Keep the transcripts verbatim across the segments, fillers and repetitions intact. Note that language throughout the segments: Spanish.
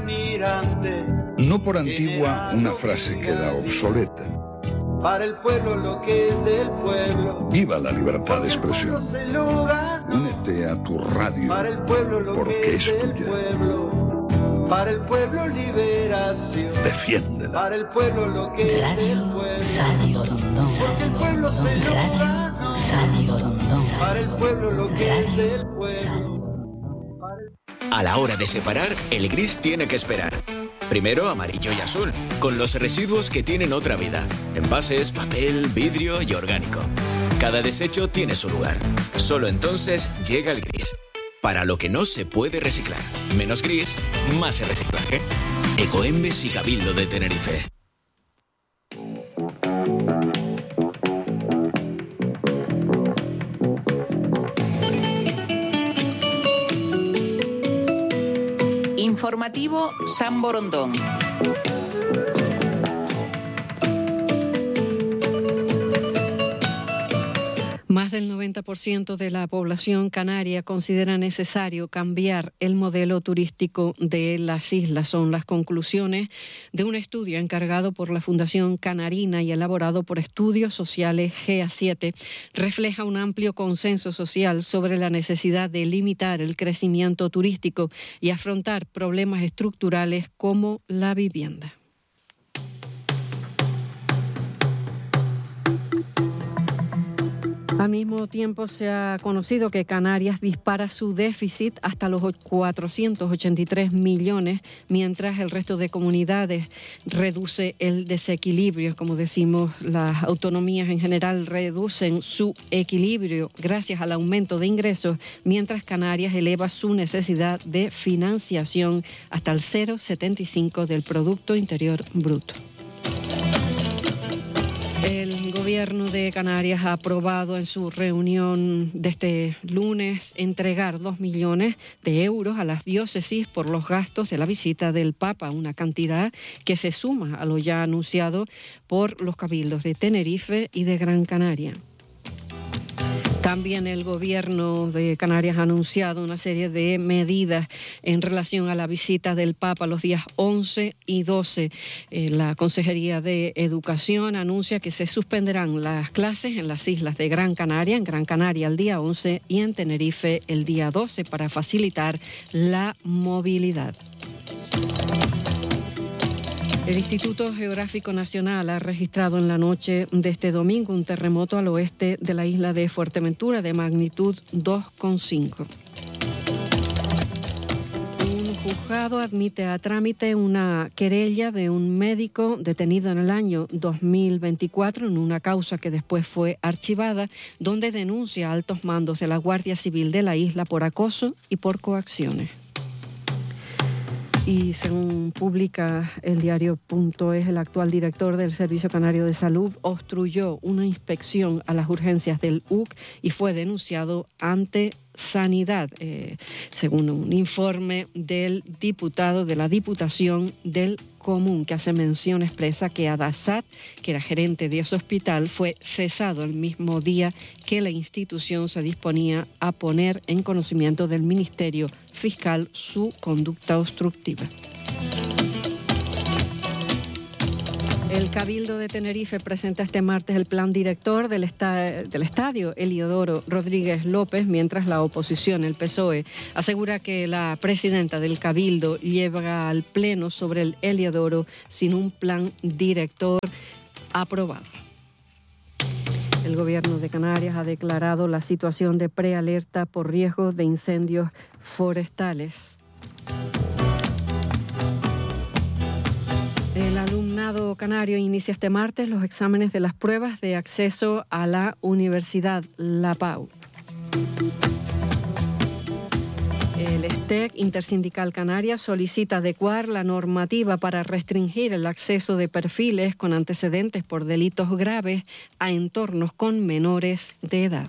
almirante. No por antigua una frase queda obsoleta. Para el pueblo lo que es del pueblo. Viva la libertad de expresión. Lugar, no. Únete a tu radio. Para el pueblo lo porque que es es del tuya. Pueblo. Para el pueblo liberación. Defiéndela. Para el pueblo lo que es del pueblo. Radio Rondón. Porque el pueblo se lugar, no. Radio Rondón. Para el pueblo lo que es del pueblo. A la hora de separar, el gris tiene que esperar. Primero amarillo y azul, con los residuos que tienen otra vida. Envases, papel, vidrio y orgánico. Cada desecho tiene su lugar. Solo entonces llega el gris. Para lo que no se puede reciclar. Menos gris, más reciclaje. Ecoembes y Cabildo de Tenerife. Informativo San Borondón. Más del noventa por ciento de la población canaria considera necesario cambiar el modelo turístico de las islas. Son las conclusiones de un estudio encargado por la Fundación Canarina y elaborado por Estudios Sociales G A siete. Refleja un amplio consenso social sobre la necesidad de limitar el crecimiento turístico y afrontar problemas estructurales como la vivienda. Al mismo tiempo se ha conocido que Canarias dispara su déficit hasta los cuatrocientos ochenta y tres millones, mientras el resto de comunidades reduce el desequilibrio. Como decimos, las autonomías en general reducen su equilibrio gracias al aumento de ingresos, mientras Canarias eleva su necesidad de financiación hasta el cero coma setenta y cinco del Producto Interior Bruto. El gobierno de Canarias ha aprobado en su reunión de este lunes entregar dos millones de euros a las diócesis por los gastos de la visita del Papa, una cantidad que se suma a lo ya anunciado por los cabildos de Tenerife y de Gran Canaria. También el gobierno de Canarias ha anunciado una serie de medidas en relación a la visita del Papa los días once y doce. Eh, la Consejería de Educación anuncia que se suspenderán las clases en las islas de Gran Canaria, en Gran Canaria el día once y en Tenerife el día doce para facilitar la movilidad. El Instituto Geográfico Nacional ha registrado en la noche de este domingo un terremoto al oeste de la isla de Fuerteventura de magnitud dos coma cinco. Un juzgado admite a trámite una querella de un médico detenido en el año dos mil veinticuatro en una causa que después fue archivada, donde denuncia a altos mandos de la Guardia Civil de la isla por acoso y por coacciones. Y según publica el diario Punto Es, el actual director del Servicio Canario de Salud obstruyó una inspección a las urgencias del U C y fue denunciado ante Sanidad, eh, según un informe del diputado de la Diputación del Común, que hace mención expresa que Adasat, que era gerente de ese hospital, fue cesado el mismo día que la institución se disponía a poner en conocimiento del Ministerio Fiscal su conducta obstructiva. El Cabildo de Tenerife presenta este martes el plan director del, esta- del estadio Heliodoro Rodríguez López, mientras la oposición, el P S O E, asegura que la presidenta del Cabildo lleva al Pleno sobre el Heliodoro sin un plan director aprobado. El Gobierno de Canarias ha declarado la situación de prealerta por riesgo de incendios forestales. El alumnado canario inicia este martes los exámenes de las pruebas de acceso a la Universidad La Pau. El S T E C Intersindical Canaria solicita adecuar la normativa para restringir el acceso de perfiles con antecedentes por delitos graves a entornos con menores de edad.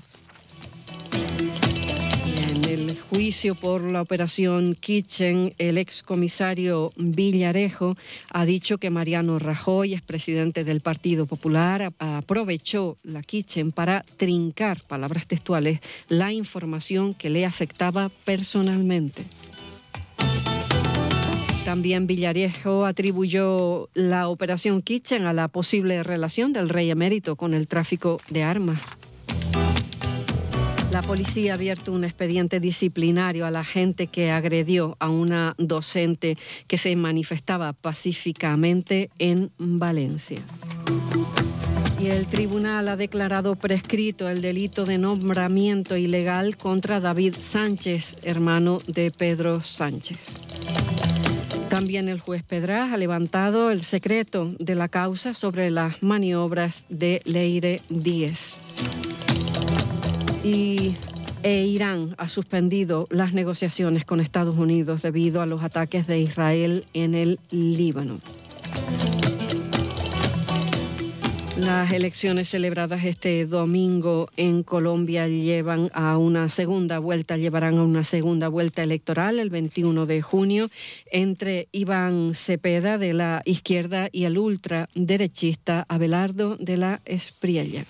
En el juicio por la operación Kitchen, el excomisario Villarejo ha dicho que Mariano Rajoy, expresidente del Partido Popular, aprovechó la Kitchen para trincar, palabras textuales, la información que le afectaba personalmente. También Villarejo atribuyó la operación Kitchen a la posible relación del rey emérito con el tráfico de armas. La policía ha abierto un expediente disciplinario a la gente que agredió a una docente que se manifestaba pacíficamente en Valencia. Y el tribunal ha declarado prescrito el delito de nombramiento ilegal contra David Sánchez, hermano de Pedro Sánchez. También el juez Pedraz ha levantado el secreto de la causa sobre las maniobras de Leire Díez. Y e Irán ha suspendido las negociaciones con Estados Unidos debido a los ataques de Israel en el Líbano. Las elecciones celebradas este domingo en Colombia llevan a una segunda vuelta, llevarán a una segunda vuelta electoral el veintiuno de junio entre Iván Cepeda de la izquierda y el ultraderechista Abelardo de la Espriella.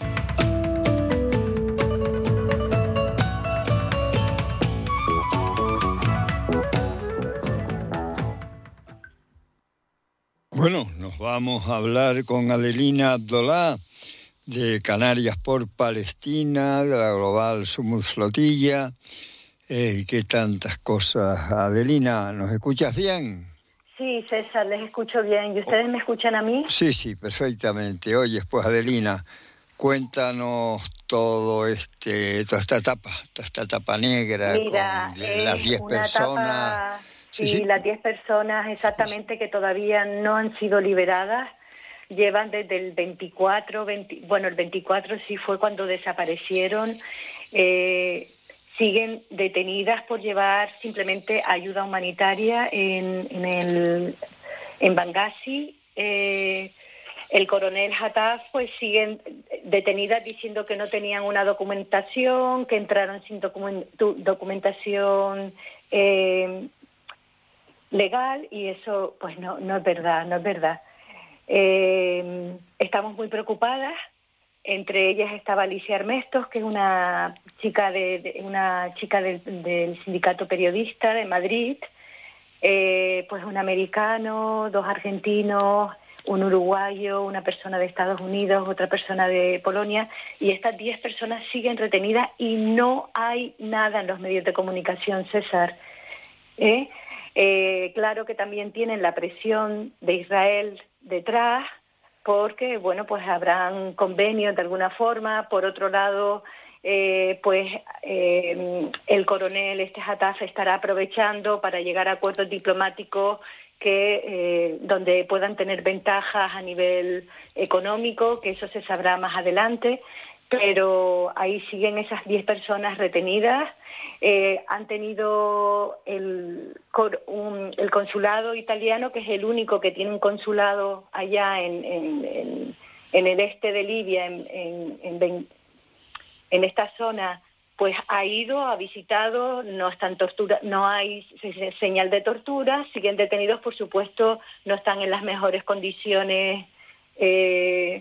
Bueno, nos vamos a hablar con Adelina Abdolá de Canarias por Palestina, de la Global Sumus Flotilla, eh, y qué tantas cosas. Adelina, ¿nos escuchas bien? Sí, César, les escucho bien. ¿Y ustedes oh. me escuchan a mí? Sí, sí, perfectamente. Oye, pues Adelina, cuéntanos todo este, toda esta etapa, toda esta etapa negra. Mira, con de las diez personas. Etapa... Sí, sí, las diez personas exactamente que todavía no han sido liberadas, llevan desde el veinticuatro, veinte, bueno, el veinticuatro sí fue cuando desaparecieron, eh, siguen detenidas por llevar simplemente ayuda humanitaria en, en, el, en Benghazi. Eh, el coronel Hattaf pues siguen detenidas diciendo que no tenían una documentación, que entraron sin document, documentación eh, legal, y eso pues no, no es verdad, no es verdad. Eh, estamos muy preocupadas. Entre ellas estaba Alicia Armestos, que es una chica de, de una chica del, del sindicato periodista de Madrid, eh, pues un americano, dos argentinos, un uruguayo, una persona de Estados Unidos, otra persona de Polonia, y estas diez personas siguen retenidas y no hay nada en los medios de comunicación, César. ¿Eh? Eh, claro que también tienen la presión de Israel detrás, porque, bueno, pues habrán convenios de alguna forma. Por otro lado, eh, pues eh, el coronel este Hattaf estará aprovechando para llegar a acuerdos diplomáticos que eh, donde puedan tener ventajas a nivel económico, que eso se sabrá más adelante. Pero ahí siguen esas diez personas retenidas. Eh, han tenido el, un, el consulado italiano, que es el único que tiene un consulado allá en, en, en, en el este de Libia, en, en, en, en esta zona, pues ha ido, ha visitado, no están tortura, no hay señal de tortura, siguen detenidos, por supuesto, no están en las mejores condiciones eh,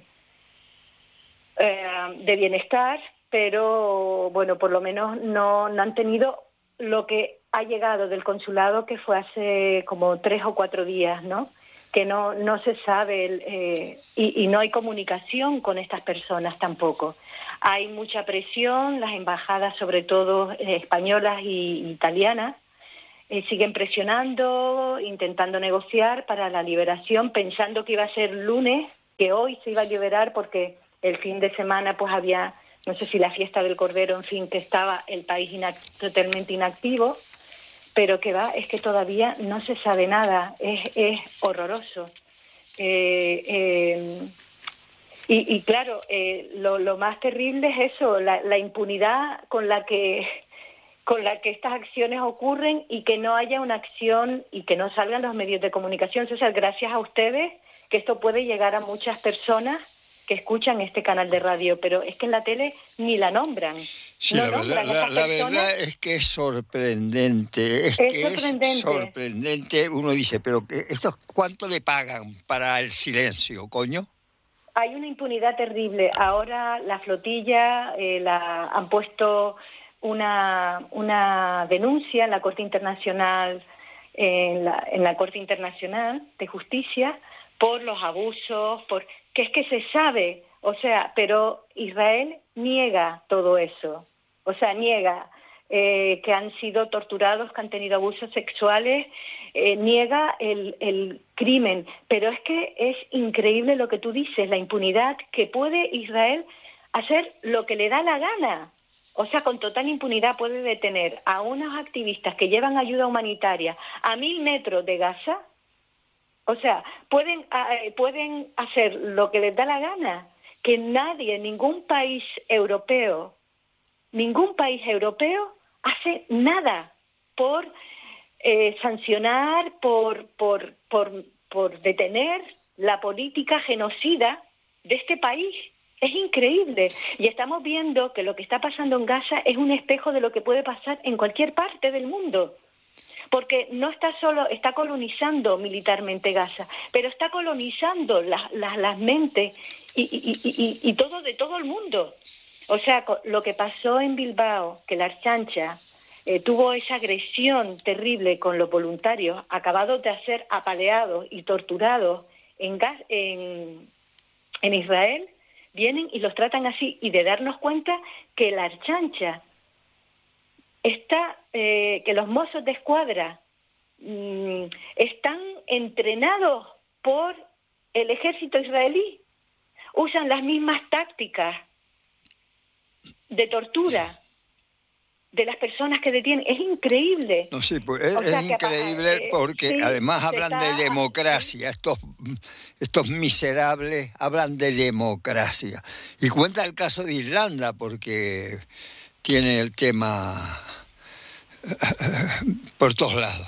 Eh, de bienestar, pero bueno, por lo menos no, no han tenido lo que ha llegado del consulado, que fue hace como tres o cuatro días, ¿no? Que no, no se sabe el, eh, y, y no hay comunicación con estas personas tampoco. Hay mucha presión, las embajadas, sobre todo eh, españolas y italianas, eh, siguen presionando, intentando negociar para la liberación, pensando que iba a ser lunes, que hoy se iba a liberar, porque el fin de semana pues había, no sé si la fiesta del Cordero, en fin, que estaba el país inact- totalmente inactivo, pero que va, es que todavía no se sabe nada, es, es horroroso. Eh, eh, y, y claro, eh, lo, lo más terrible es eso, la, la impunidad con la que con la que estas acciones ocurren, y que no haya una acción y que no salgan los medios de comunicación. O sea, gracias a ustedes, que esto puede llegar a muchas personas que escuchan este canal de radio, pero es que en la tele ni la nombran. Sí, no la, verdad, la, la verdad es que es sorprendente, es, es que sorprendente. es sorprendente. Uno dice, pero ¿esto cuánto le pagan para el silencio, coño? Hay una impunidad terrible. Ahora la flotilla eh, la, han puesto una, una denuncia en la Corte Internacional en la, en la Corte Internacional de Justicia por los abusos, por que es que se sabe, o sea, pero Israel niega todo eso, o sea, niega eh, que han sido torturados, que han tenido abusos sexuales, eh, niega el, el crimen, pero es que es increíble lo que tú dices, la impunidad que puede Israel hacer lo que le da la gana. O sea, con total impunidad puede detener a unos activistas que llevan ayuda humanitaria a mil metros de Gaza. O sea, pueden, pueden hacer lo que les da la gana, que nadie, ningún país europeo, ningún país europeo hace nada por eh, sancionar, por, por, por, por detener la política genocida de este país. Es increíble. Y estamos viendo que lo que está pasando en Gaza es un espejo de lo que puede pasar en cualquier parte del mundo. Porque no está solo, está colonizando militarmente Gaza, pero está colonizando la, la, las mentes y, y, y, y todo de todo el mundo. O sea, lo que pasó en Bilbao, que la Archancha eh, tuvo esa agresión terrible con los voluntarios, acabados de ser apaleados y torturados en, en, en Israel, vienen y los tratan así, y de darnos cuenta que la Archancha está, eh, que los mozos de escuadra mmm, están entrenados por el ejército israelí, usan las mismas tácticas de tortura de las personas que detienen. Es increíble. No, sí, pues es, o sea, es increíble que, porque sí, además hablan está, de democracia. Estos, estos miserables hablan de democracia. Y cuenta el caso de Irlanda porque tiene el tema por todos lados.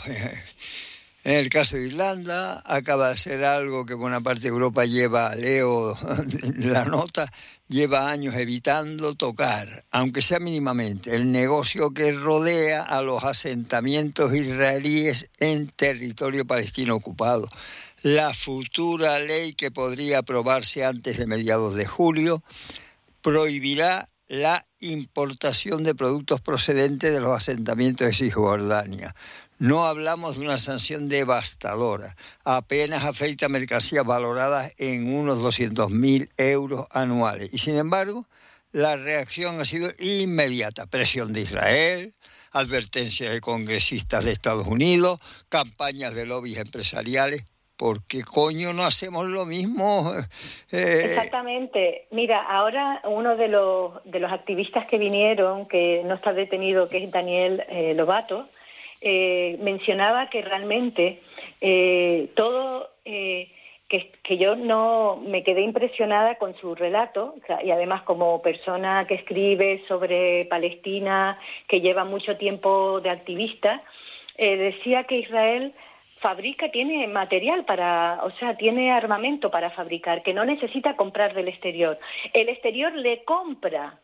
En el caso de Irlanda acaba de ser algo que buena parte de Europa lleva, leo la nota, lleva años evitando tocar, aunque sea mínimamente, el negocio que rodea a los asentamientos israelíes en territorio palestino ocupado. La futura ley, que podría aprobarse antes de mediados de julio, prohibirá la importación de productos procedentes de los asentamientos de Cisjordania. No hablamos de una sanción devastadora, apenas afecta mercancías valoradas en unos doscientos mil euros anuales. Y sin embargo, la reacción ha sido inmediata. Presión de Israel, advertencias de congresistas de Estados Unidos, campañas de lobbies empresariales. ¿Por qué coño no hacemos lo mismo? Eh... Exactamente. Mira, ahora uno de los, de los activistas que vinieron, que no está detenido, que es Daniel eh, Lobato, Eh, mencionaba que realmente eh, todo, eh, que, que yo no me quedé impresionada con su relato, o sea, y además como persona que escribe sobre Palestina, que lleva mucho tiempo de activista, eh, decía que Israel fabrica, tiene material para, o sea, tiene armamento para fabricar, que no necesita comprar del exterior. El exterior le compra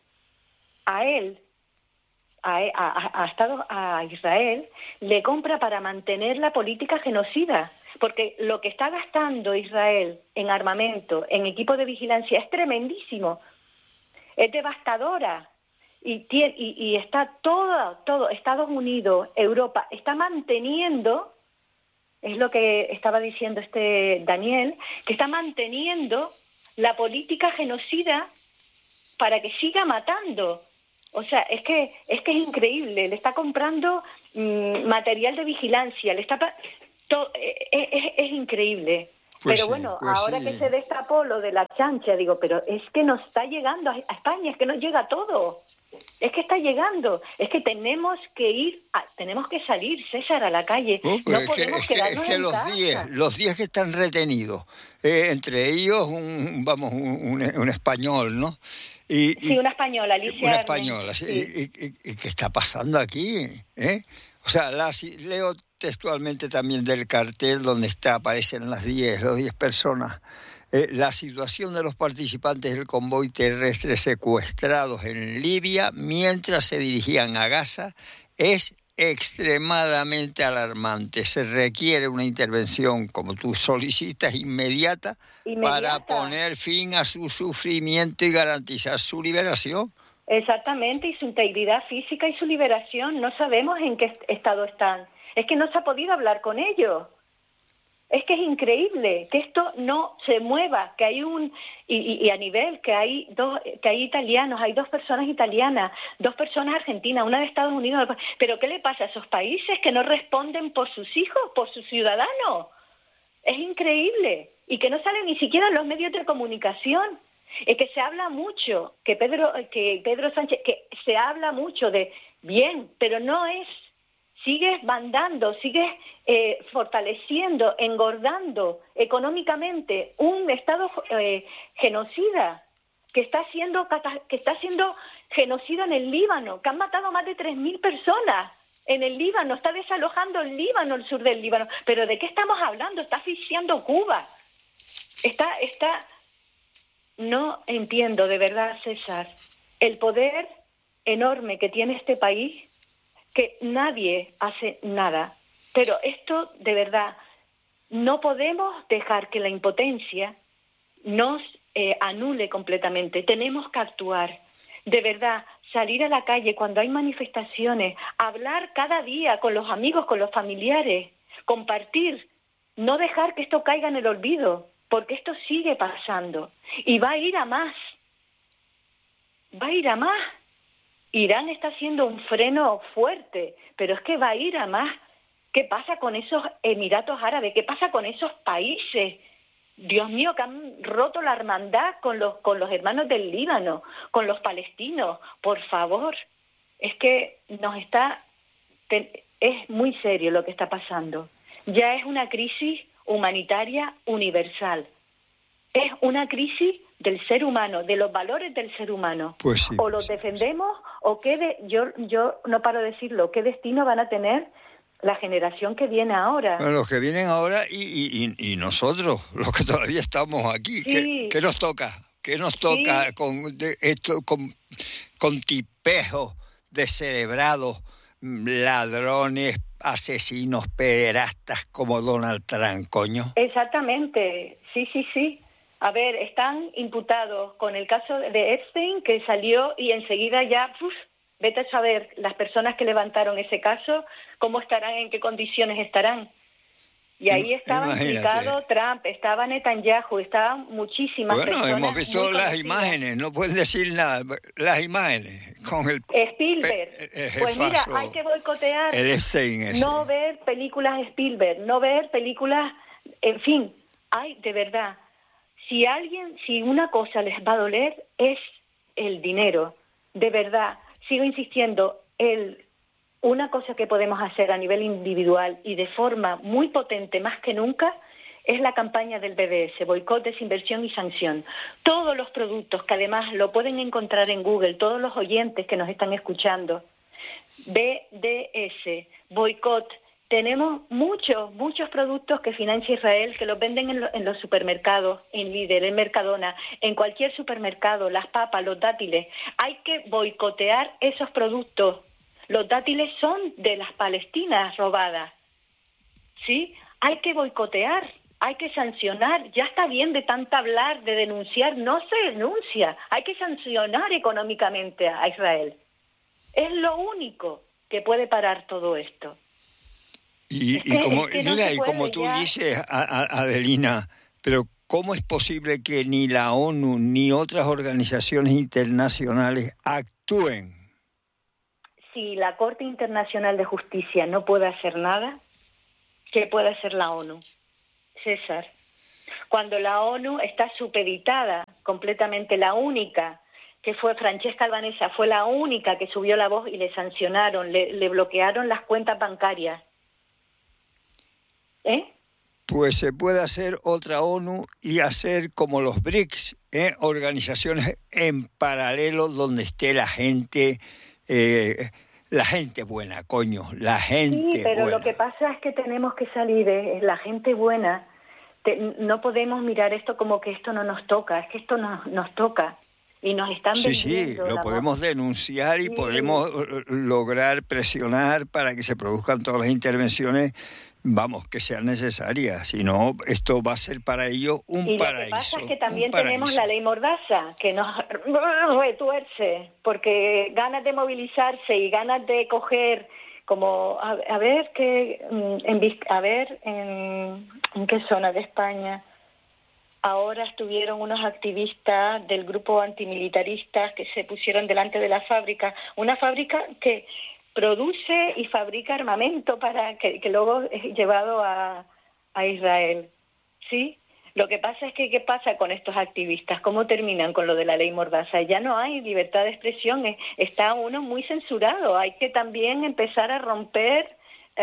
a él, A, a, a, Estados, a Israel, le compra para mantener la política genocida, porque lo que está gastando Israel en armamento, en equipo de vigilancia, es tremendísimo, es devastadora, y, tiene, y, y está todo, todo, Estados Unidos, Europa, está manteniendo, es lo que estaba diciendo este Daniel, que está manteniendo la política genocida para que siga matando. O sea, es que es que es increíble, le está comprando mmm, material de vigilancia, le está to, es, es, es increíble. Pues pero sí, bueno, pues ahora sí. Que se destapó lo de la chancha, digo, pero es que nos está llegando a, a España, es que nos llega todo. Es que está llegando, es que tenemos que ir, a, tenemos que salir, César, a la calle. Oh, pues no podemos es que, quedarnos es que, es que los días, los días que están retenidos, eh, entre ellos un, vamos, un, un, un español, ¿no? Y, sí, y, una española, Alicia. Una española, sí. sí. Y, y, y ¿qué está pasando aquí? ¿Eh? O sea, la, leo textualmente también del cartel donde está, aparecen las diez, las diez personas. Eh, la situación de los participantes del convoy terrestre secuestrados en Libia mientras se dirigían a Gaza es extremadamente alarmante. Se requiere una intervención, como tú solicitas, inmediata, inmediata, para poner fin a su sufrimiento y garantizar su liberación. Exactamente, y su integridad física y su liberación. No sabemos en qué estado están. Es que no se ha podido hablar con ellos. Es que es increíble que esto no se mueva, que hay un y, y, y a nivel que hay dos, que hay italianos, hay dos personas italianas, dos personas argentinas, una de Estados Unidos. Pero ¿qué le pasa a esos países que no responden por sus hijos, por sus ciudadanos? Es increíble y que no salen ni siquiera en los medios de comunicación. Es que se habla mucho, que Pedro, que Pedro Sánchez, que se habla mucho de bien, pero no es. Sigues mandando, sigues eh, fortaleciendo, engordando económicamente un Estado eh, genocida que está haciendo que está haciendo genocida en el Líbano, que han matado más de tres mil personas en el Líbano, está desalojando el Líbano, el sur del Líbano. ¿Pero de qué estamos hablando? Está asfixiando Cuba. Está, está... No entiendo, de verdad, César, el poder enorme que tiene este país, que nadie hace nada. Pero esto, de verdad, no podemos dejar que la impotencia nos eh, anule completamente. Tenemos que actuar. De verdad, salir a la calle cuando hay manifestaciones, hablar cada día con los amigos, con los familiares, compartir, no dejar que esto caiga en el olvido, porque esto sigue pasando y va a ir a más. Va a ir a más. Irán está haciendo un freno fuerte, pero es que va a ir a más. ¿Qué pasa con esos Emiratos Árabes? ¿Qué pasa con esos países? Dios mío, que han roto la hermandad con los, con los hermanos del Líbano, con los palestinos. Por favor, es que nos está... Es muy serio lo que está pasando. Ya es una crisis humanitaria universal. Es una crisis del ser humano, de los valores del ser humano. Pues sí, o los sí, defendemos, sí. o qué de, yo, yo no paro de decirlo, qué destino van a tener la generación que viene ahora. Bueno, los que vienen ahora y, y, y nosotros, los que todavía estamos aquí. Sí. ¿Qué, qué nos toca? ¿Qué nos toca sí. con de, esto, con, con tipejos descerebrados, ladrones, asesinos, pederastas como Donald Trump, coño? Exactamente, sí, sí, sí. A ver, están imputados con el caso de Epstein, que salió y enseguida ya, uf, vete a saber las personas que levantaron ese caso, cómo estarán, en qué condiciones estarán. Y ahí estaba implicado Trump, estaba Netanyahu, estaban muchísimas bueno, personas. Bueno, hemos visto las conocidas. Imágenes, no puedes decir nada, las imágenes con el... Spielberg, pe, el pues mira, hay que boicotear, el Epstein ese. No ver películas Spielberg, no ver películas, en fin, hay de verdad... Si alguien, si una cosa les va a doler, es el dinero. De verdad, sigo insistiendo, el, una cosa que podemos hacer a nivel individual y de forma muy potente, más que nunca, es la campaña del B D S, boicot, desinversión y sanción. Todos los productos, que además lo pueden encontrar en Google, todos los oyentes que nos están escuchando, B D S, boicot. Tenemos muchos, muchos productos que financia Israel, que los venden en, lo, en los supermercados, en Lidl, en Mercadona, en cualquier supermercado, las papas, los dátiles. Hay que boicotear esos productos. Los dátiles son de las palestinas robadas, ¿sí? Hay que boicotear, hay que sancionar. Ya está bien de tanto hablar, de denunciar. No se denuncia. Hay que sancionar económicamente a Israel. Es lo único que puede parar todo esto. Y, es que, y como, es que no mira, y como tú ya. dices, a, a, Adelina, pero ¿cómo es posible que ni la ONU ni otras organizaciones internacionales actúen? Si la Corte Internacional de Justicia no puede hacer nada, ¿qué puede hacer la ONU? César, cuando la ONU está supeditada, completamente la única, que fue Francesca Albanesa, fue la única que subió la voz y le sancionaron, le, le bloquearon las cuentas bancarias. ¿Eh? Pues se puede hacer otra ONU y hacer como los B R I C S, ¿eh? Organizaciones en paralelo donde esté la gente, eh, la gente buena, coño, la gente buena. Sí, pero buena. Lo que pasa es que tenemos que salir, eh, la gente buena, te, no podemos mirar esto como que esto no nos toca, es que esto nos, nos toca. Y nos están sí, sí, lo podemos voz. denunciar y sí. podemos lograr presionar para que se produzcan todas las intervenciones, vamos, que sean necesarias. Si no, esto va a ser para ellos un y paraíso. Lo que pasa es que también tenemos la ley Mordaza, que nos retuerce, porque ganas de movilizarse y ganas de coger como a, a ver que en, a ver en, en qué zona de España ahora estuvieron unos activistas del grupo antimilitaristas que se pusieron delante de la fábrica, una fábrica que produce y fabrica armamento para que, que luego es llevado a, a Israel, ¿sí? Lo que pasa es que, ¿qué pasa con estos activistas? ¿Cómo terminan con lo de la ley Mordaza? Ya no hay libertad de expresión, está uno muy censurado. Hay que también empezar a romper,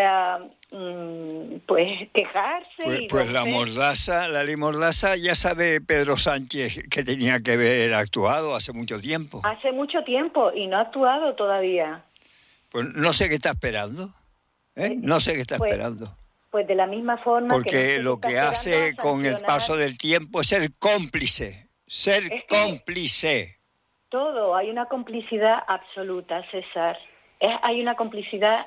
uh, pues, quejarse. Pues, y pues la romper. Mordaza, la ley Mordaza, ya sabe Pedro Sánchez que tenía que haber actuado hace mucho tiempo. Hace mucho tiempo y no ha actuado todavía. Pues no sé qué está esperando, ¿eh? No sé qué está pues, esperando. Pues de la misma forma Porque que no lo que hace con el paso del tiempo es ser cómplice, ser es cómplice. Todo, hay una complicidad absoluta, César. Es, hay una complicidad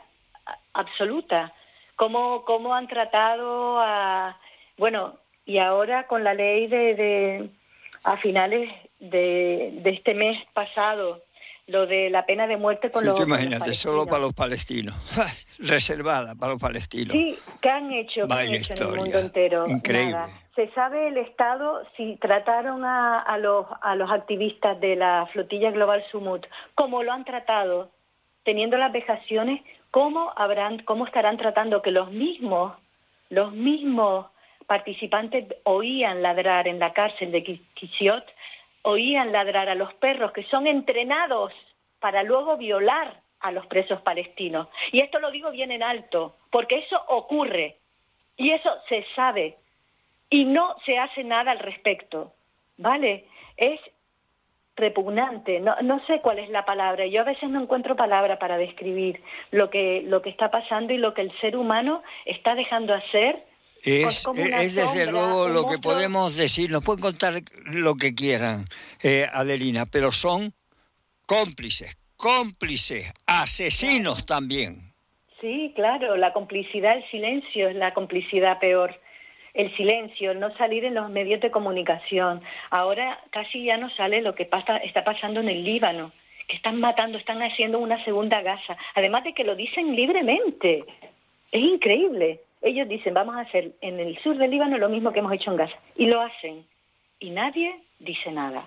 absoluta. ¿Cómo, cómo han tratado a... Bueno, y ahora con la ley de... de a finales de, de este mes pasado, lo de la pena de muerte con Sí, los, imagínate, con los solo para los palestinos. Reservada para los palestinos. Sí, ¿qué han hecho, ¿qué han hecho en el mundo entero? Increíble. Nada. ¿Se sabe el Estado si trataron a, a, los, a los activistas de la flotilla Global Sumut como lo han tratado, teniendo las vejaciones, cómo habrán, cómo estarán tratando que los mismos, los mismos participantes oían ladrar en la cárcel de Kissiot, oían ladrar a los perros que son entrenados para luego violar a los presos palestinos? Y esto lo digo bien en alto, porque eso ocurre, y eso se sabe, y no se hace nada al respecto, ¿vale? Es repugnante, no, no sé cuál es la palabra, yo a veces no encuentro palabra para describir lo que, lo que está pasando y lo que el ser humano está dejando hacer. Es, es desde sombra, luego lo que monstruo. podemos decir, nos pueden contar lo que quieran, eh, Adelina, pero son cómplices, cómplices, asesinos claro. También. Sí, claro, la complicidad, el silencio es la complicidad peor. El silencio, el no salir en los medios de comunicación. Ahora casi ya no sale lo que pasa, está pasando en el Líbano, que están matando, están haciendo una segunda Gaza, además de que lo dicen libremente. Es increíble. Ellos dicen, vamos a hacer en el sur del Líbano lo mismo que hemos hecho en Gaza. Y lo hacen. Y nadie dice nada.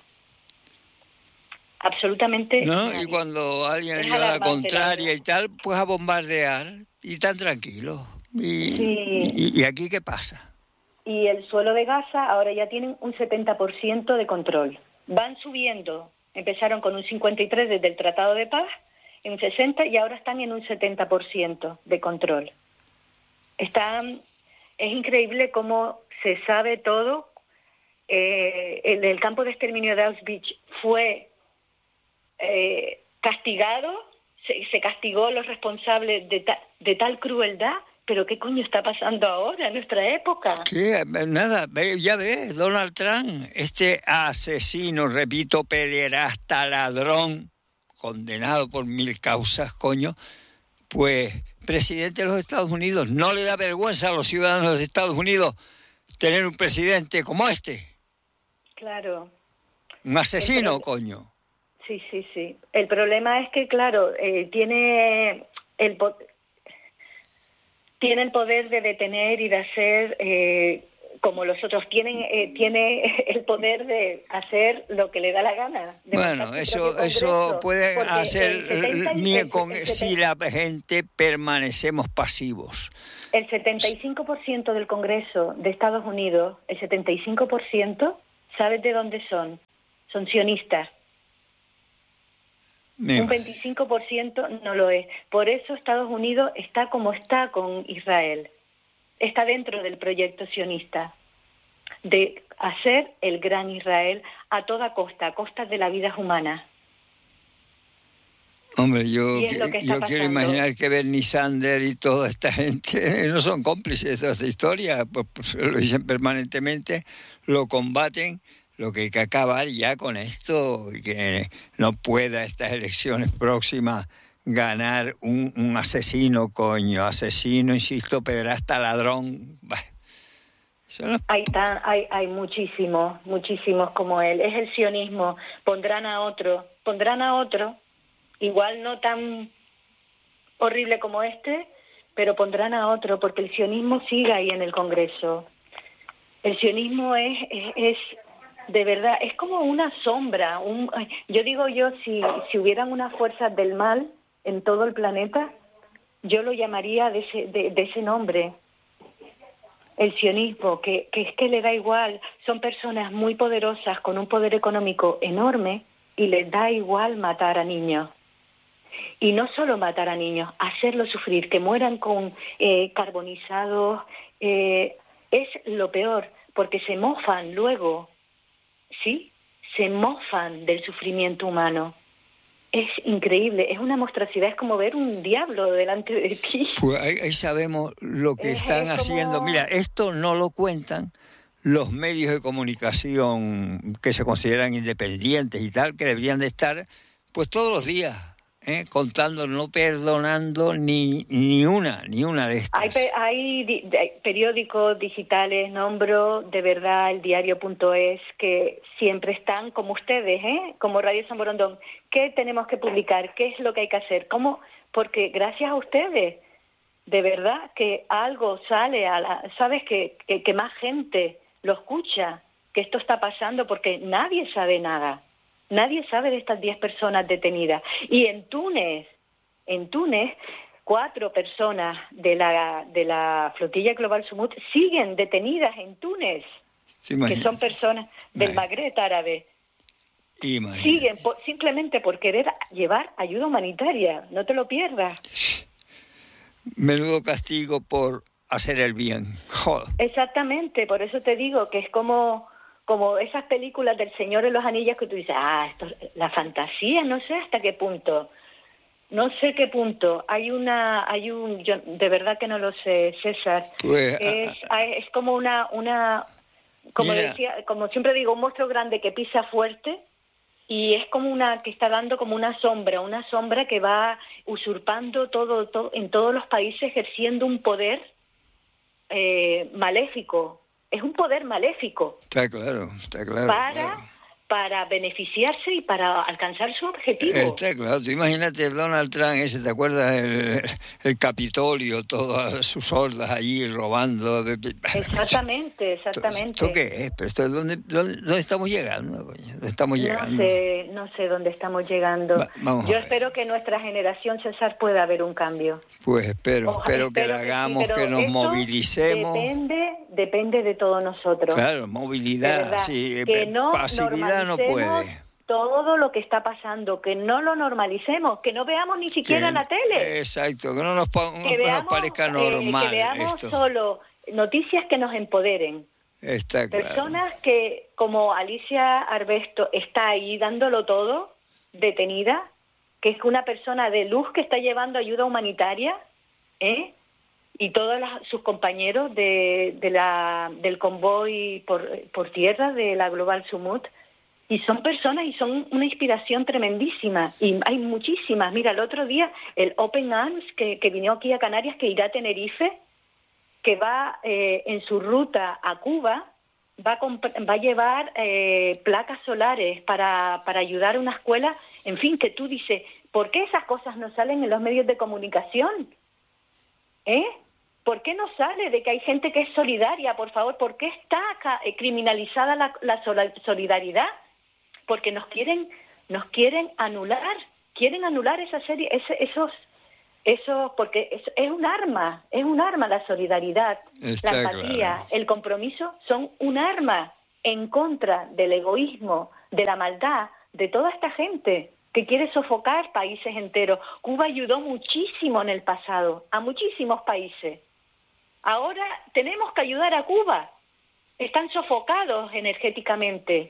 Absolutamente ¿No? nadie. Y cuando alguien lleva la contraria y tal, pues a bombardear y están tranquilos. Y, sí. y, y aquí ¿qué pasa? Y el suelo de Gaza ahora ya tienen un setenta por ciento de control. Van subiendo. Empezaron con un cincuenta y tres por ciento desde el Tratado de Paz, en un sesenta por ciento y ahora están en un setenta por ciento de control. Están, es increíble cómo se sabe todo. Eh, en el campo de exterminio de Auschwitz fue eh, castigado, se, se castigó a los responsables de, ta, de tal crueldad, pero ¿qué coño está pasando ahora en nuestra época? ¿Qué? Nada, ya ves, Donald Trump, este asesino, repito, pederasta, ladrón, condenado por mil causas, coño, pues presidente de los Estados Unidos. ¿No le da vergüenza a los ciudadanos de Estados Unidos tener un presidente como este? Claro. Un asesino, pro... coño. Sí, sí, sí. El problema es que, claro, eh, tiene el po... tiene el poder de detener y de hacer eh, como los otros. Tienen, eh, tiene el poder de hacer lo que le da la gana. Bueno, eso eso puede hacer ni con si la gente permanecemos pasivos. El setenta y cinco por ciento del Congreso de Estados Unidos, el setenta y cinco por ciento, ¿sabes de dónde son? Son sionistas. Me Un veinticinco por ciento no lo es. Por eso Estados Unidos está como está con Israel. Está dentro del proyecto sionista de hacer el gran Israel a toda costa, a costa de la vida humana. Hombre, yo, y es lo que está yo quiero pasando. imaginar que Bernie Sanders y toda esta gente no son cómplices de esta historia, pues, pues lo dicen permanentemente, lo combaten. Lo que hay que acabar ya con esto, y que no pueda estas elecciones próximas ganar un, un asesino, coño, asesino, insisto, pederasta, ladrón. Bah, eso no... Hay, tan, hay, hay muchísimos, muchísimos como él. Es el sionismo. Pondrán a otro, pondrán a otro, igual no tan horrible como este, pero pondrán a otro, porque el sionismo sigue ahí en el Congreso. El sionismo es, es, es de verdad, es como una sombra. Un, yo digo yo, si, si hubieran unas fuerzas del mal en todo el planeta, yo lo llamaría de ese, de, de ese nombre. El sionismo, que, que es que le da igual, son personas muy poderosas con un poder económico enorme y les da igual matar a niños. Y no solo matar a niños, hacerlos sufrir, que mueran con eh, carbonizados, eh, es lo peor, porque se mofan luego, ¿sí? Se mofan del sufrimiento humano. Es increíble, es una monstruosidad, es como ver un diablo delante de ti. Pues ahí, ahí sabemos lo que es, están es como... haciendo. Mira, esto no lo cuentan los medios de comunicación que se consideran independientes y tal, que deberían de estar pues todos los días, ¿eh? contando, no perdonando ni, ni una, ni una de estas. Hay, pe- hay di- de- periódicos digitales, nombro de verdad el diario punto es, que siempre están como ustedes, ¿eh? como Radio San Borondón. ¿Qué tenemos que publicar? ¿Qué es lo que hay que hacer? ¿Cómo? Porque gracias a ustedes, de verdad que algo sale, a la, ¿sabes? Que, que, que más gente lo escucha, que esto está pasando, porque nadie sabe nada. Nadie sabe de estas diez personas detenidas. Y en Túnez, en Túnez, cuatro personas de la de la flotilla Global Sumut siguen detenidas en Túnez, sí, que son personas del Magreb árabe. Imagínate. Siguen por, simplemente por querer llevar ayuda humanitaria. No te lo pierdas. Menudo castigo por hacer el bien. Joder. Exactamente, por eso te digo que es como... como esas películas del Señor de los Anillos que tú dices, ah, esto, la fantasía, no sé hasta qué punto, no sé qué punto. Hay una, hay un, yo de verdad que no lo sé, César. Pues, es, a, a, es como una, una, como mira, decía, como siempre digo, un monstruo grande que pisa fuerte y es como una que está dando como una sombra, una sombra que va usurpando todo, todo en todos los países, ejerciendo un poder eh, maléfico. Es un poder maléfico. Está claro, está claro. Para, claro. para beneficiarse y para alcanzar su objetivo. Está claro. Tú imagínate Donald Trump ese, ¿te acuerdas? El, el Capitolio, todas sus hordas allí robando. Exactamente, exactamente. ¿Esto, esto qué es? ¿Pero esto es dónde, dónde, dónde estamos llegando? ¿Dónde estamos llegando? No sé, no sé dónde estamos llegando. Va, vamos Yo espero que nuestra generación, César, pueda haber un cambio. Pues espero, Ojalá, espero que lo hagamos, que, sí, que nos movilicemos. Depende, depende de todos nosotros. Claro, movilidad, sí. Que no pasividad no puede. Todo lo que está pasando, que no lo normalicemos, que no veamos ni siquiera que, la tele. Exacto, que no nos, que veamos, nos parezca normal. Eh, que veamos esto. solo noticias que nos empoderen. Está claro. Personas que, como Alicia Arbesto, está ahí dándolo todo, detenida, que es una persona de luz que está llevando ayuda humanitaria, ¿eh? Y todos las, sus compañeros de, de la, del convoy por, por tierra de la Global Sumut. Y son personas y son una inspiración tremendísima. Y hay muchísimas. Mira, el otro día el Open Arms, que, que vino aquí a Canarias, que irá a Tenerife, que va eh, en su ruta a Cuba, va a, comp- va a llevar eh, placas solares para, para ayudar a una escuela. En fin, que tú dices, ¿por qué esas cosas no salen en los medios de comunicación? ¿Eh? ¿Por qué no sale de que hay gente que es solidaria? Por favor, ¿por qué está acá, eh, criminalizada la, la solidaridad? Porque nos quieren, nos quieren anular, quieren anular esa serie, ese, esos, esos, porque es, es un arma, es un arma la solidaridad, Está la empatía, claro. El compromiso son un arma en contra del egoísmo, de la maldad, de toda esta gente que quiere sofocar países enteros. Cuba ayudó muchísimo en el pasado, a muchísimos países. Ahora tenemos que ayudar a Cuba. Están sofocados energéticamente.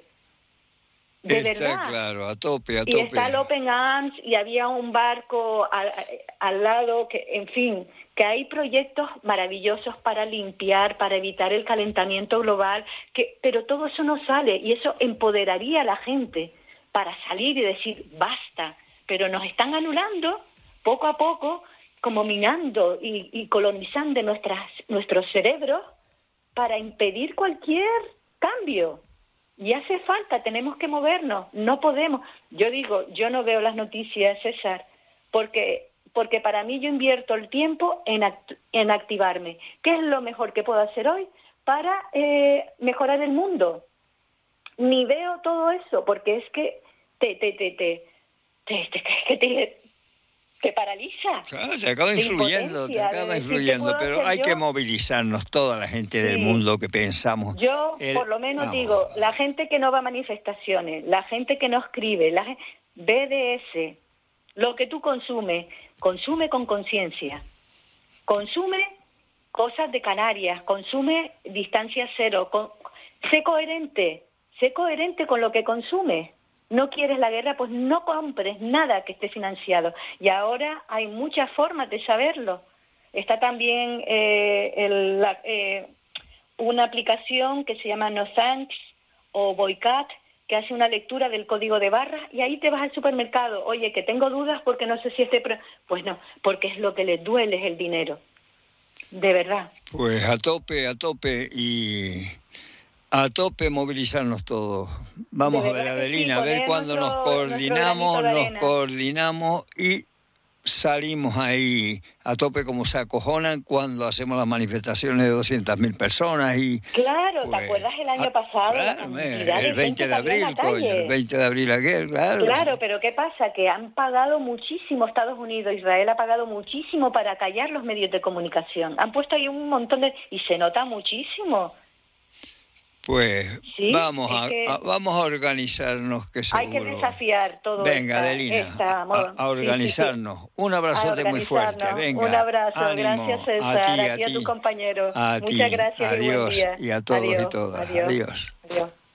De Está verdad. Claro, a tope, a tope. Y está el Open Arms y había un barco al, al lado, que, en fin, que hay proyectos maravillosos para limpiar, para evitar el calentamiento global, que, pero todo eso no sale y eso empoderaría a la gente para salir y decir basta, pero nos están anulando poco a poco, como minando y, y colonizando nuestras, nuestros cerebros para impedir cualquier cambio. Y hace falta, tenemos que movernos, no podemos. Yo digo, yo no veo las noticias, César, porque porque para mí yo invierto el tiempo en, act- en activarme. ¿Qué es lo mejor que puedo hacer hoy para eh, mejorar el mundo? Ni veo todo eso, porque es que te, te, te, te, te, te, te, te, te paraliza. Claro, te acaba influyendo, te acaba influyendo, pero hay yo? que movilizarnos, toda la gente del Sí. mundo que pensamos. Yo, El- por lo menos, vamos. digo, la gente que no va a manifestaciones, la gente que no escribe, la gen- B D S, lo que tú consumes, consume con conciencia. Consume cosas de Canarias, consume distancia cero, con- sé coherente, sé coherente con lo que consumes. No quieres la guerra, pues no compres nada que esté financiado. Y ahora hay muchas formas de saberlo. Está también eh, el- la- eh, una aplicación que se llama No Thanks o Boycott, que hace una lectura del código de barras y ahí te vas al supermercado. Oye, que tengo dudas porque no sé si este... Pro-". Pues no, porque es lo que les duele, es el dinero. De verdad. Pues a tope, a tope y a tope movilizarnos todos. Vamos De a ver, verdad que sí, Adelina, a ver poner cuándo nos nuestro- coordinamos, nuestro granito de nos arena. coordinamos y salimos ahí a tope como se acojonan cuando hacemos las manifestaciones de doscientas mil personas y... Claro, pues, ¿te acuerdas el año ah, pasado? la claro, cantidad el de veinte gente de que había en abril, la coño, calle? el veinte de abril aquel, claro. Claro, pero ¿qué pasa? Que han pagado muchísimo Estados Unidos, Israel ha pagado muchísimo para callar los medios de comunicación. Han puesto ahí un montón de... y se nota muchísimo. Pues Sí, vamos, es a, que a- vamos a organizarnos, que seguro. Hay que desafiar todo Venga, esta- Adelina, esta a, moda. a organizarnos. Sí, sí, sí. Un abrazote A muy fuerte. organizarnos. Venga, Un abrazo. ánimo. Gracias, César. A ti, A a ti y a ti. tu compañero. A Muchas ti. gracias y buen Adiós. día. Y a todos Adiós, y todas. adiós, Adiós. adiós.